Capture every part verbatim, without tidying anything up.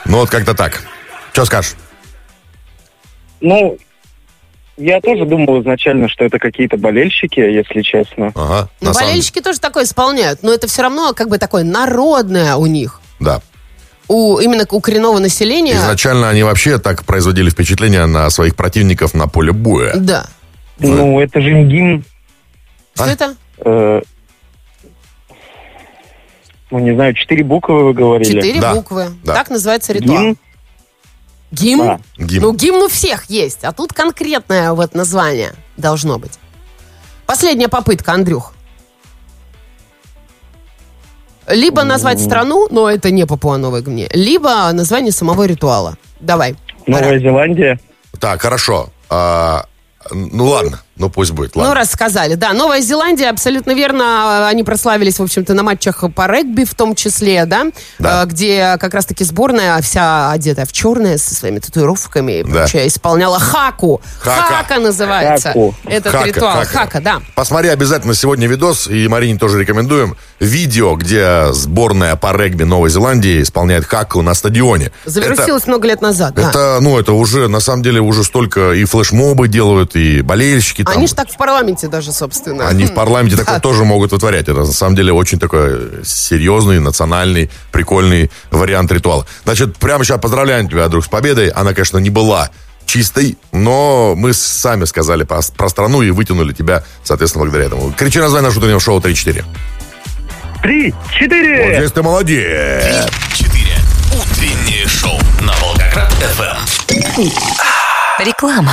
Ну вот как-то так. Что скажешь? Ну, я тоже думал изначально, что это какие-то болельщики, если честно. Ага. Ну, болельщики тоже такое исполняют, но это все равно как бы такое народное у них. Да. У, именно у коренного населения. Изначально они вообще так производили впечатление на своих противников на поле боя. Да. Ну, это же гимн. Что А? это? Э, ну, не знаю, четыре буквы вы говорили. Четыре Да. буквы. Да. Так называется ритуал. Гимн. Гимн? Да. Гимн. Ну, гимн у всех есть, а тут конкретное вот название должно быть. Последняя попытка, Андрюх. Либо назвать страну, но это не Папуа-Новая Гвинея, либо название самого ритуала. Давай. Новая пора. Зеландия. Так, хорошо. А, ну ладно, ну пусть будет. Ладно. Ну, рассказали. Да, Новая Зеландия, абсолютно верно. Они прославились, в общем-то, на матчах по регби в том числе, да? Да. А, где как раз-таки сборная вся одетая в черное, со своими татуировками и Да. прочее, исполняла хаку. Хака. Хака называется. Хаку. Этот Хака, ритуал. хака. Хака, да. Посмотри обязательно сегодня видос, и Марине тоже рекомендуем. Видео, где сборная по регби Новой Зеландии исполняет хаку на стадионе. Завирусилось Это, много лет назад, да. это, ну, это уже, на самом деле, уже столько и флешмобы делают, и болельщики там. Они же так в парламенте даже, собственно. Они в парламенте Да. такое тоже могут вытворять. Это на самом деле очень такой серьезный, национальный, прикольный вариант ритуала. Значит, прямо сейчас поздравляем тебя, друг, с победой. Она, конечно, не была чистой, но мы сами сказали про, про страну и вытянули тебя, соответственно, благодаря этому. Кричи название нашего утреннего шоу три-четыре. Три, четыре. Вот здесь ты молодец. Четыре. Утреннее шоу на Волгоград эф эм. Реклама.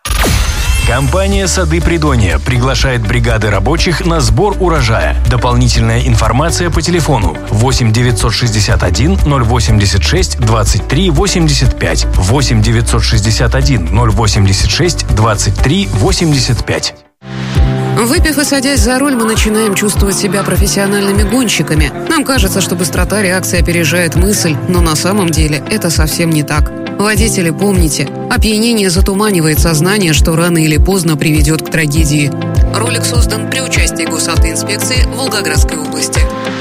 Компания «Сады Придонья» приглашает бригады рабочих на сбор урожая. Дополнительная информация по телефону восемь девятьсот шестьдесят один ноль восемьдесят шесть двадцать три восемьдесят пять, восемь девятьсот шестьдесят один ноль восемьдесят шесть двадцать три восемьдесят пять. Выпив и садясь за руль, мы начинаем чувствовать себя профессиональными гонщиками. Нам кажется, что быстрота реакции опережает мысль, но на самом деле это совсем не так. Водители, помните, опьянение затуманивает сознание, что рано или поздно приведет к трагедии. Ролик создан при участии госавтоинспекции Волгоградской области.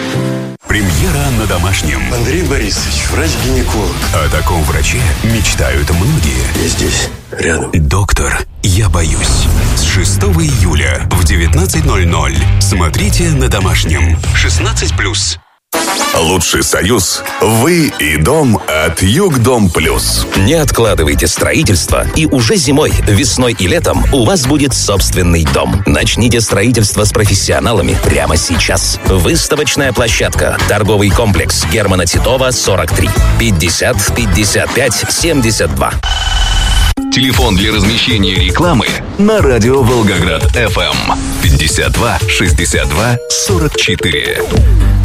Премьера на домашнем. Андрей Борисович, врач-гинеколог. О таком враче мечтают многие. Я здесь, рядом. Доктор, я боюсь. С шестого июля в девятнадцать ноль ноль. Смотрите на домашнем. шестнадцать плюс. Лучший союз – вы и дом от Югдом Плюс. Не откладывайте строительство, и уже зимой, весной и летом у вас будет собственный дом. Начните строительство с профессионалами прямо сейчас. Выставочная площадка. Торговый комплекс Германа Титова, сорок три. пятьдесят пятьдесят пять семьдесят два. Телефон для размещения рекламы на радио Волгоград эф эм. пятьдесят два шестьдесят два сорок четыре.